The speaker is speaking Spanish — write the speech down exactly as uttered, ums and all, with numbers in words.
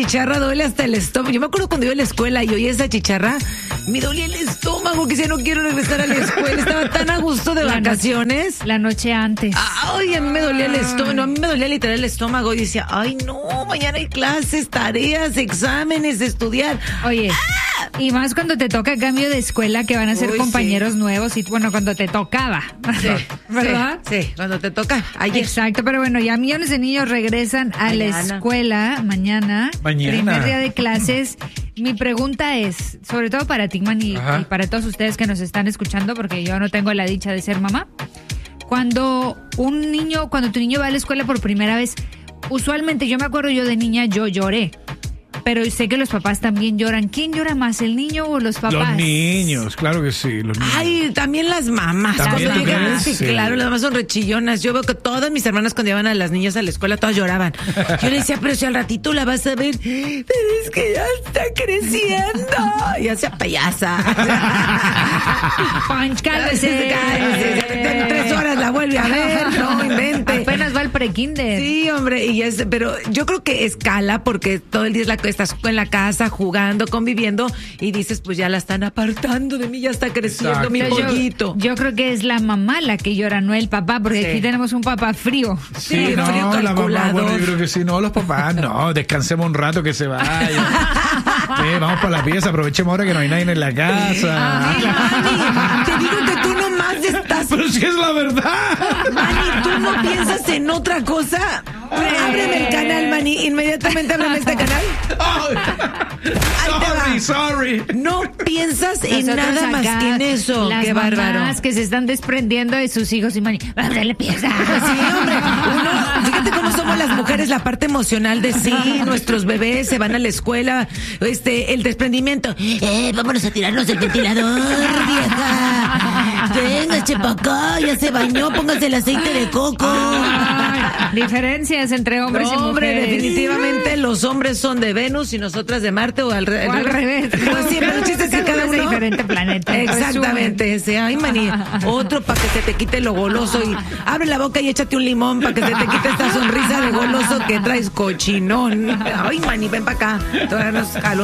chicharra duele hasta el estómago. Yo me acuerdo cuando iba a la escuela y oía esa chicharra, me dolía el estómago, que ya no quiero regresar a la escuela. Estaba tan a gusto de La vacaciones. Noche, la noche antes. Ay, a mí me dolía el estómago. No, a mí me dolía literal el estómago. Y decía, ay, no, mañana hay clases, tareas, exámenes, estudiar. Oye, ¡Ah! y más cuando te toca cambio de escuela, que van a ser Uy, compañeros sí. nuevos. Y bueno, cuando te tocaba. Sí, ¿verdad? Sí, sí, cuando te toca. Ayer. Exacto, pero bueno, ya millones de niños regresan a mañana. la escuela mañana. Mañana. Primer día de clases. Mi pregunta es, sobre todo para ti, Man, y, y para todos ustedes que nos están escuchando, porque yo no tengo la dicha de ser mamá. Cuando un niño, cuando tu niño va a la escuela por primera vez, usualmente, yo me acuerdo yo de niña, yo lloré. Pero sé que los papás también lloran. ¿Quién llora más, el niño o los papás? Los niños, claro que sí, los niños. Ay, también las mamás. ¿También cuando llegan, sí, sí. claro, las mamás son rechillonas. Yo veo que todas mis hermanas cuando llevan a las niñas a la escuela, todas lloraban. Yo le decía, pero si al ratito la vas a ver, pero es que ya está creciendo. Y hacía payasa. Punch, cálmese. En tres horas la vuelve a ver, no invente. Apenas va el prekinder. Sí, hombre, y es, pero yo creo que escala porque todo el día es la, estás en la casa jugando, conviviendo y dices, pues ya la están apartando de mí, ya está creciendo. Exacto. Mi pollito. Yo, yo creo que es la mamá la que llora, no el papá, porque sí. aquí tenemos un papá frío. Sí, sí no, frío la mamá, bueno, yo creo que sí, no, los papás, no, descansemos un rato que se vaya. Sí, vamos para la pieza, aprovechemos ahora que no hay nadie en la casa. Ah, Manny, te digo que tú nomás estás... Pero si es la verdad. Manny, tú no piensas en otra cosa. Ábreme el canal, Manny, inmediatamente ábreme este canal. Oh, sorry, sorry. No piensas en Nosotros nada más que en eso. Las Qué bárbaro. mamás que se están desprendiendo de sus hijos y Manny, ábrele pieza. Sí, hombre. Uno, fíjate cómo somos las mujeres, la parte emocional de sí, nuestros bebés se van a la escuela, este, el desprendimiento. Eh, vámonos a tirarnos el ventilador, vieja. Venga, chepa ya se bañó, póngase el aceite de coco. Ay, diferencias entre hombres no, y mujeres. Hombre, definitivamente los hombres son de Venus y nosotras de Marte o al, re- o al revés. Pues siempre el chiste es que cada uno de diferente planeta. Exactamente, ese. Ay, Manny, otro para que se te quite lo goloso y abre la boca y échate un limón para que se te quite esta sonrisa de goloso que traes cochinón. Ay, Manny, ven para acá. Todavía nos jaló.